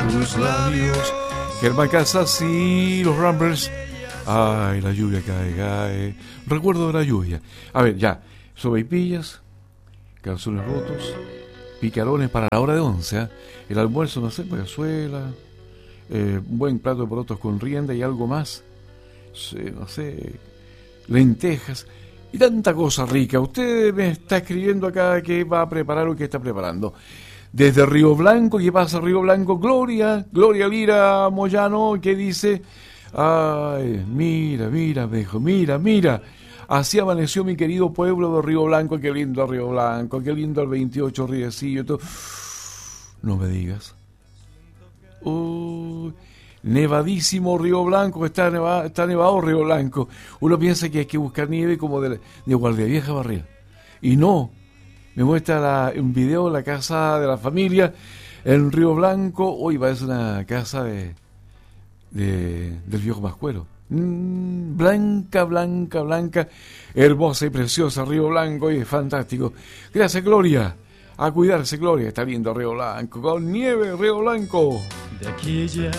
tus labios. Germán Casas y los Ramblers. Ay, la lluvia cae. Recuerdo de la lluvia. A ver, ya. Sopaipillas, calzones rotos, picarones para la hora de 11. El almuerzo, no sé, cazuela, un buen plato de porotos con rienda y algo más. No sé, lentejas y tanta cosa rica. Usted me está escribiendo acá qué va a preparar o qué está preparando. Desde Río Blanco, ¿qué pasa Río Blanco? Gloria Lira Moyano, ¿qué dice? Ay, mira, me dijo, mira. Así amaneció mi querido pueblo de Río Blanco. Qué lindo Río Blanco, qué lindo el 28 Riecillo. Todo. No me digas. Nevadísimo Río Blanco, está nevado Río Blanco. Uno piensa que hay que buscar nieve como de Guardiavieja para arriba. Y no. Me muestra un video de la casa de la familia en Río Blanco. Hoy parece una casa del viejo Mascuero. Blanca, hermosa y preciosa Río Blanco, y es fantástico. Gracias, Gloria. A cuidarse, Gloria. Está lindo Río Blanco, con nieve, Río Blanco. De aquí ya.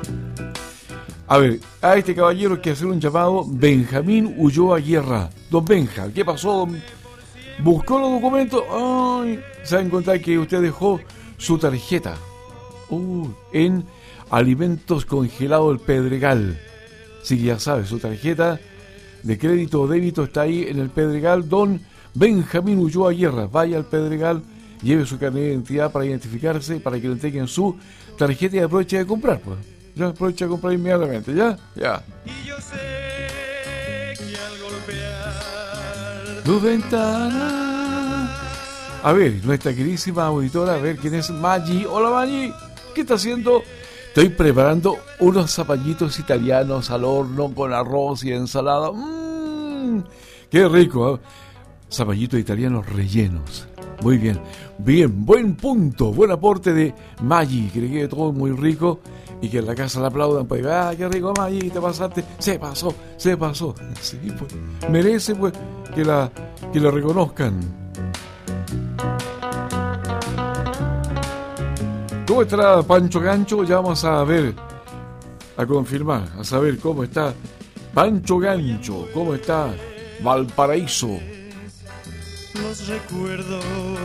A ver, a este caballero hay que hacer un llamado. Benjamín Ulloa Guerra. Don Benja, ¿qué pasó? Buscó los documentos. Ay, se va a encontrar que usted dejó su tarjeta en Alimentos Congelados El Pedregal. Sí, ya sabe, su tarjeta de crédito o débito está ahí en el Pedregal. Don Benjamín Ulloa Guerra, vaya al Pedregal, lleve su carnet de identidad para identificarse, para que le entreguen su tarjeta y aproveche de comprar, pues. Ya aprovecha de comprar inmediatamente, ¿ya? Y yo sé que al golpear tu ventana. A ver, nuestra queridísima auditora, a ver quién es Maggi. Hola, Maggi, ¿qué está haciendo? Estoy preparando unos zapallitos italianos al horno con arroz y ensalada. ¡Qué rico! ¿Eh? Zapallitos italianos rellenos. Muy bien. Bien, buen punto. Buen aporte de Maggi, que le quede todo muy rico y que en la casa la aplaudan. Pues, qué rico, Maggi, te pasaste. Se pasó. Sí, pues, merece pues que la reconozcan. ¿Cómo estará Pancho Gancho? Ya vamos a ver, a confirmar, a saber cómo está Pancho Gancho, cómo está Valparaíso. Los recuerdos.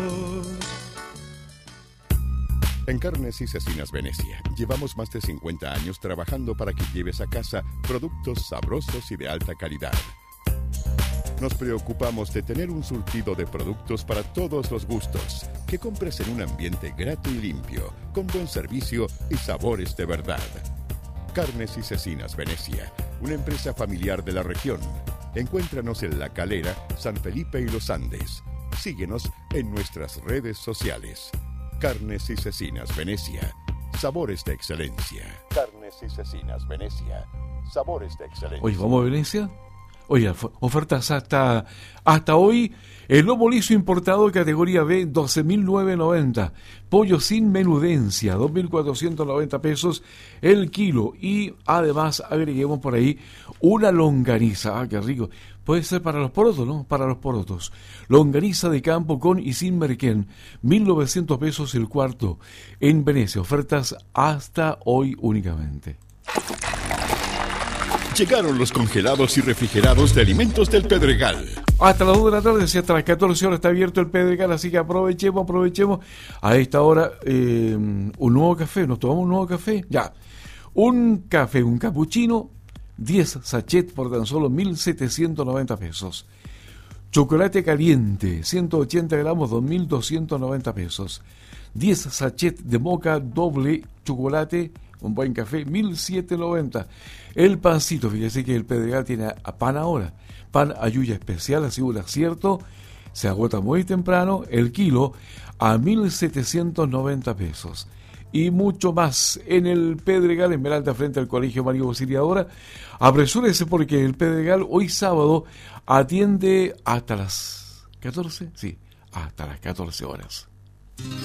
En Carnes y Cecinas Venecia, llevamos más de 50 años trabajando para que lleves a casa productos sabrosos y de alta calidad. Nos preocupamos de tener un surtido de productos para todos los gustos, que compres en un ambiente grato y limpio, con buen servicio y sabores de verdad. Carnes y Cecinas Venecia, una empresa familiar de la región. Encuéntranos en La Calera, San Felipe y Los Andes. Síguenos en nuestras redes sociales. Carnes y Cecinas Venecia, sabores de excelencia. Carnes y Cecinas Venecia, sabores de excelencia. Oye, ¿vamos a Venecia? Oye, ofertas hasta hoy. El lomo liso importado categoría B, 12.990. Pollo sin menudencia, 2.490 pesos el kilo. Y además agreguemos por ahí una longaniza. Qué rico. Puede ser para los porotos, ¿no? Para los porotos. Longaniza de campo con y sin merquén, 1.900 pesos el cuarto. En Venecia, ofertas hasta hoy únicamente. Llegaron los congelados y refrigerados de Alimentos del Pedregal. Hasta las 2 de la tarde, hasta las 14 horas está abierto el Pedregal, así que aprovechemos. A esta hora, un nuevo café, ¿nos tomamos un nuevo café? Ya. Un café, un cappuccino, 10 sachets por tan solo 1.790 pesos. Chocolate caliente, 180 gramos, 2.290 pesos. 10 sachets de moca doble chocolate, un buen café, 1.790. El pancito, fíjese que el Pedregal tiene pan ahora, pan ayuya especial, así un acierto, se agota muy temprano, el kilo a 1.790 pesos. Y mucho más en el Pedregal, en Meralda, frente al Colegio María Auxiliadora. Apresúrese porque el Pedregal hoy sábado atiende hasta las 14, sí, hasta las 14 horas.